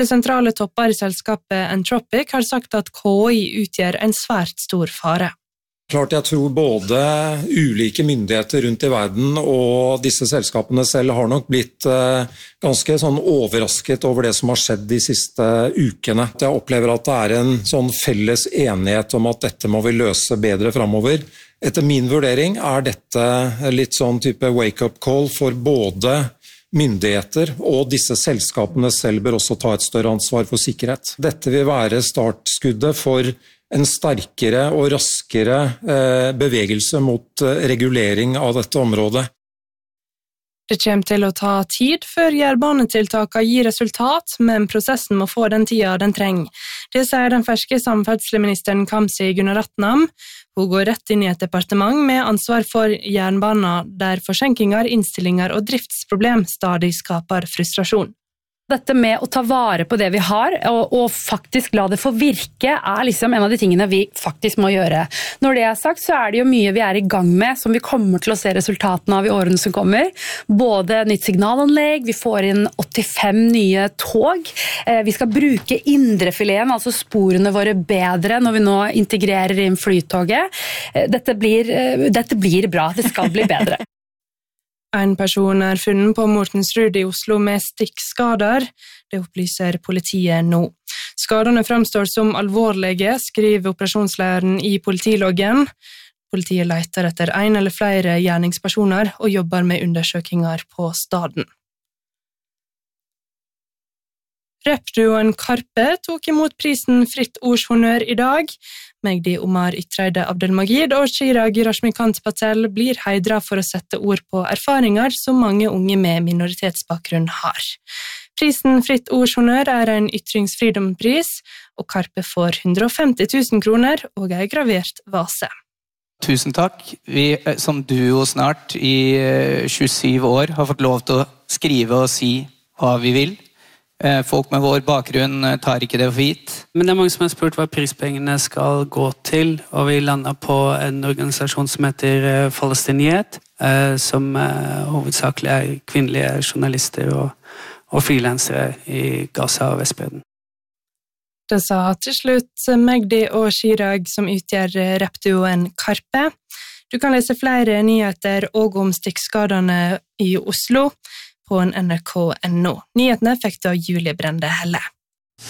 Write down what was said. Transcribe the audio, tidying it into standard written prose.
Det sentrale topper i selskapet Entropic har sagt at KI utgjør en svært stor fare. Klart jeg tror både ulike myndigheter rundt i verden og disse selskapene selv har nok blitt ganske sånn overrasket over det som har skjedd de siste ukene. Jeg opplever at det er en sånn felles enighet om at dette må vi løse bedre fremover. Etter min vurdering er dette litt sånn type wake-up call for både myndigheter og disse selskapene selv bør også ta et større ansvar for sikkerhet. Dette vil være startskuddet for en sterkere og raskere bevegelse mot regulering av dette området. Det kommer til å ta tid før jernbanetiltakene gir resultat, men prosessen må få den tida den trenger. Det sier den ferske samferdselsministeren Kamzy Gunaratnam. Hun går rett inn i et departement med ansvar for jernbanen, der forsinkinger, innstillinger og driftsproblem stadig skaper frustrasjon. Dette med å ta vare på det vi har, og faktisk la det få virke, er liksom en av de tingene vi faktisk må gjøre. Når det er sagt, så er det jo mye vi er i gang med, som vi kommer til å se resultatene av i årene som kommer. Både nytt signalanlegg, vi får inn 85 nye tog, vi skal bruke indrefileten, altså sporene våre bedre når vi nå integrerer inn flytoget. Dette blir bra, det skal bli bedre. En person er funnet på Mortensrud i Oslo med stikkskader. Det opplyser politiet nå. Skadene fremstår som alvorlige, skriver operasjonslederen i politiloggen. Politiet leter etter en eller flere gjerningspersoner og jobber med undersøkelser på staden. Rapduoen Karpe tok imot prisen Fritt Ords Honnør i dag. Mehdi Omar Ytreide Abdelmajid og Chirag Rashmikant Patel blir hedret for å sette ord på erfaringer som mange unge med minoritetsbakgrunn har. Prisen Fritt Ords Honnør er en ytringsfridomspris, og Karpe får 150 000 kroner og en gravert vase. Tusen takk. Vi som duo snart i 27 år har fått lov til å skrive og si hva vi vil. Folk med vår bakgrunn tar ikke det for gitt. Men det er mange som har spurt hva prispengene skal gå til, og vi lander på en organisasjon som heter Falestiniet, som hovedsakelig er kvinnelige journalister og frilansere i Gaza og Vestbredden. Det sa til slutt Mehdi og Chirag som utgjør rapduoen Karpe. Du kan lese flere nyheter og om stikkskadene i Oslo på NRK.no. Nyhetene fikk da Julie Brende Helle.